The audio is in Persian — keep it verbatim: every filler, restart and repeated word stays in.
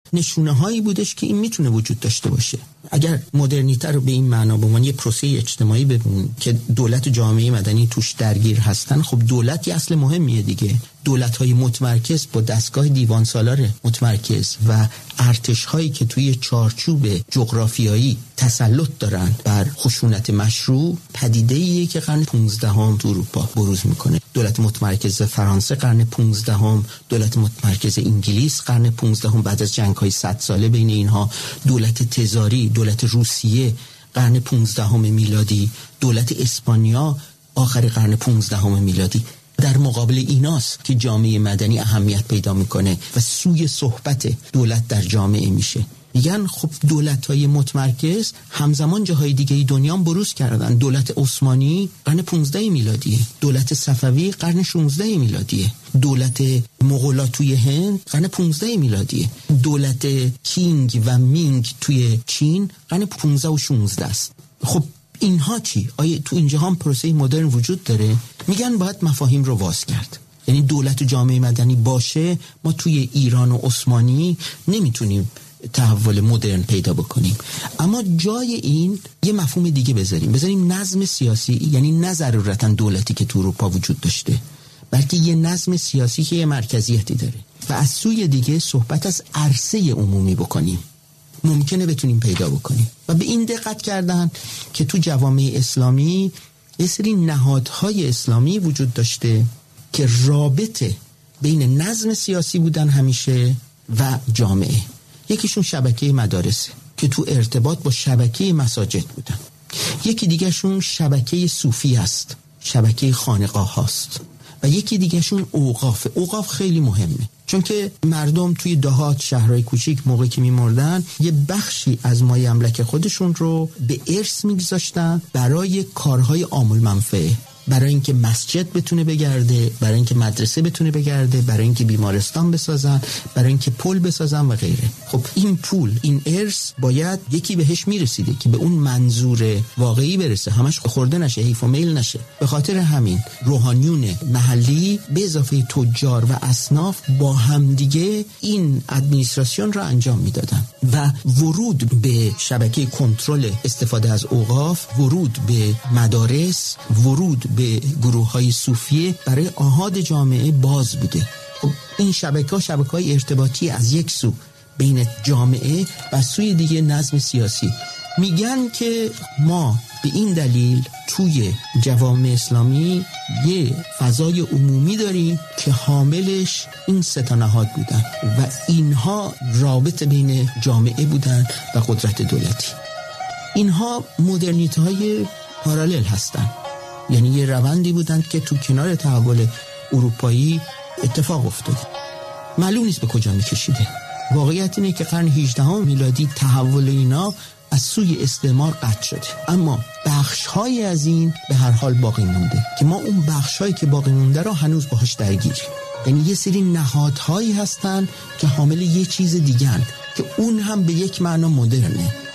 نشونه هایی بودش که این میتونه وجود داشته باشه. اگر مدرنیته رو به این معنا به عنوان یه پروسه اجتماعی ببینیم که دولت و جامعه مدنی توش درگیر هستن، خب دولت یه اصل مهمیه دیگه. دولت‌های متمرکز با دستگاه دیوان سالار متمرکز و ارتش‌هایی که توی چارچوب جغرافیایی تسلط دارن بر خشونت مشروع، پدیده‌ایه که قرن پانزدهم تو اروپا بروز میکنه. دولت متمرکز فرانسه قرن پانزدهم، دولت متمرکز انگلیس قرن پانزدهم بعد از جنگ‌های صد ساله بین اینها، دولت تزاری، دولت روسیه قرن پانزدهم میلادی، دولت اسپانیا آخر قرن پانزدهم میلادی. در مقابل ایناست که جامعه مدنی اهمیت پیدا میکنه و سوی صحبت دولت در جامعه میشه. میگن خب دولت‌های متمرکز همزمان جاهای دیگه دنیا هم بروز کردن. دولت عثمانی قرن پانزدهم میلادیه، دولت صفوی قرن شانزدهم میلادیه، دولت مغول‌ها توی هند قرن پانزدهم میلادیه، دولت کینگ و مینگ توی چین قرن پانزده و شانزده است. خب اینها چی؟ آیا تو اینجا هم پروسه مدرن وجود داره؟ میگن باید مفاهیم رو واز کرد. یعنی دولت و جامعه مدنی باشه، ما توی ایران و عثمانی نمیتونیم تحول مدرن پیدا بکنیم. اما جای این یه مفهوم دیگه بذاریم، بذاریم نظم سیاسی، یعنی نه ضرورتاً دولتی که تو اروپا وجود داشته، بلکه یه نظم سیاسی که یه مرکزیتی داره و از سوی دیگه صحبت از عرصه عمومی بکنیم. ممکنه بتونیم پیدا بکنیم و به این دقت کردن که تو جوامع اسلامی یه سری نهادهای اسلامی وجود داشته که رابطه بین نظم سیاسی بودن همیشه و جامعه. یکیشون شبکه مدارسه که تو ارتباط با شبکه مساجد بودن. یکی دیگه شون شبکه صوفی است، شبکه خانقاه هاست. و یکی دیگه شون اوقاف. اوقاف خیلی مهمه، چون که مردم توی دهات، شهرهای کوچیک موقعی که میمردن یه بخشی از مایه املاک خودشون رو به ارث میگذاشتن برای کارهای عام المنفعه، برای اینکه مسجد بتونه بگرده، برای اینکه مدرسه بتونه بگرده، برای اینکه بیمارستان بسازن، برای اینکه پل بسازن و غیره. خب این پول، این ارث باید یکی بهش میرسیده که به اون منظور واقعی برسه، همش خورده نشه، حیف و میل نشه. به خاطر همین روحانیون محلی به اضافه تجار و اصناف با همدیگه این ادمنستراسیون را انجام میدادن و ورود به شبکه کنترل استفاده از اوقاف، ورود به مدارس، ورود به گروه‌های صوفیه برای آحاد جامعه باز بوده. خب این شبکه‌ها شبکه‌های ارتباطی از یک سو بین جامعه و سوی دیگه نظم سیاسی. میگن که ما به این دلیل توی جوامع اسلامی یه فضای عمومی داریم که حاملش این سه تا نهاد بودن و اینها رابطه بین جامعه بودن و قدرت دولتی. اینها مدرنیته‌های پارالل هستن، یعنی یه روندی بودند که تو کنار تحول اروپایی اتفاق افتاده. معلوم نیست به کجا میکشیده. واقعیت اینه که قرن هجدهم میلادی تحول اینا از سوی استعمار قطع شده، اما بخش‌های از این به هر حال باقی مونده که ما اون بخش‌هایی که باقی مونده رو هنوز باهاش درگیریم. یعنی یه سری نهادهایی هستن که حامل یه چیز دیگه‌اند که اون هم به یک معنا مدرنه.